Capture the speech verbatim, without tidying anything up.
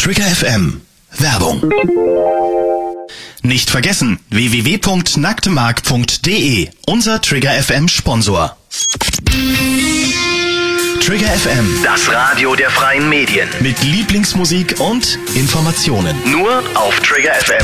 Trigger F M. Werbung. Nicht vergessen, w w w punkt nacktemark punkt de, unser Trigger F M Sponsor. Trigger F M, Das Radio der freien Medien. mit Lieblingsmusik und Informationen. Nur auf Trigger F M.